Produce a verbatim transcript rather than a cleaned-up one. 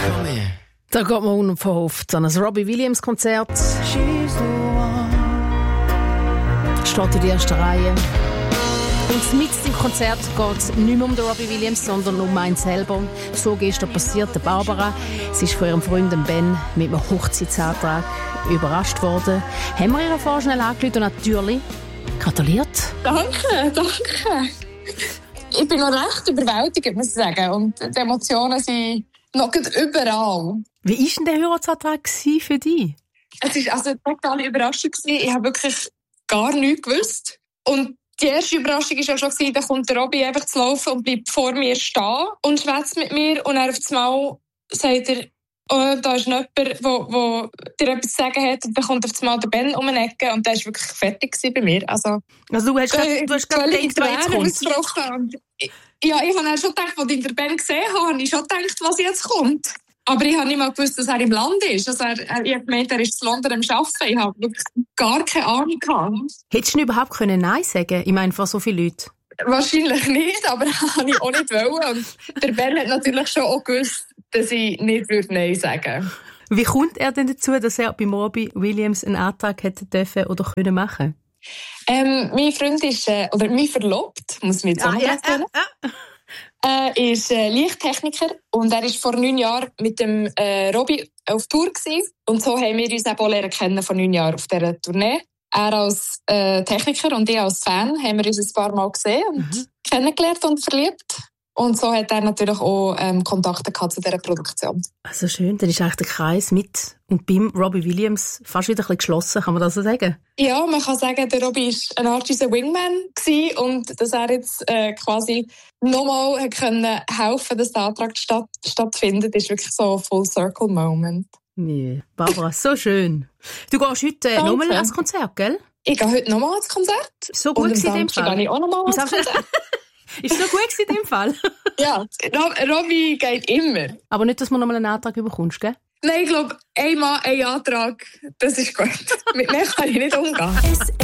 Da geht man unverhofft an ein Robbie Williams Konzert. Steht in der ersten Reihe. Und mit dem Konzert geht es nicht mehr um den Robbie Williams, sondern um einen selber. So gestern passiert der Barbara. Sie ist von ihrem Freund Ben mit einem Hochzeitsantrag überrascht worden. Haben wir ihr vorher schnell angerufen und natürlich gratuliert. Danke, danke. Ich bin noch recht überwältigt, muss ich sagen. Und die Emotionen sind noch überall. Wie war denn der Heiratsantrag für dich? Es war also eine totale Überraschung. Ich habe wirklich gar nichts gewusst. Und die erste Überraschung war ja schon, da kommt der Robby einfach zu laufen und bleibt vor mir stehen und schwätzt mit mir. Und dann auf einmal sagt er, oh, da ist jemand, der dir etwas zu sagen hat. Und dann kommt auf einmal der Ben um eine Ecke und der war wirklich fertig bei mir. Also, also du hast gerade gedacht, was jetzt kommt? Ja, ich habe schon gedacht, als ich den Ben gesehen habe, habe ich schon gedacht, was jetzt kommt. Aber ich habe nicht mal gewusst, dass er im Land ist. Also er, er, ich habe gemeint, er ist in London am Arbeiten. Ich habe wirklich gar keine Ahnung gehabt. Hättest du Nein können Nein sagen? Ich meine, von so vielen Leuten. Wahrscheinlich nicht, aber das habe ich auch nicht wollen. Und der Ben hat natürlich schon auch gewusst, dass ich nicht Nein sagen würde. Wie kommt er denn dazu, dass er bei Robbie Williams einen Antrag hätte dürfen oder können machen? Ähm, mein Freund ist, äh, oder mein Verlobt, muss man jetzt auch ah, ja, ja, ja. Äh, ist äh, Lichttechniker und er war vor neun Jahren mit dem äh, Robby auf Tour gewesen. Und so haben wir uns auch lernen kennen vor neun Jahren auf dieser Tournee. Er als äh, Techniker und ich als Fan haben wir uns ein paar Mal gesehen und mhm. kennengelernt und verliebt. Und so hat er natürlich auch ähm, Kontakte gehabt zu dieser Produktion. Also schön, dann ist eigentlich der Kreis mit und beim Robbie Williams fast wieder ein bisschen geschlossen, kann man das so sagen? Ja, man kann sagen, der Robby war eine Art unser Wingman gewesen und dass er jetzt äh, quasi nochmal können helfen, dass der Antrag statt, stattfindet, ist wirklich so ein Full-Circle-Moment. Nee, Barbara, so schön. Du gehst heute äh, nochmal ans Konzert, gell? Ich gehe heute nochmal ans Konzert. So gut in dem Fall. Gehe ich auch nochmal ans Konzert. Ist so gut in dem Fall? Ja, Robby geht immer. Aber nicht, dass du nochmal einen Antrag bekommst, gell? Nein, ich glaube, einmal ein Antrag, das ist gut. Mit mir kann ich nicht umgehen.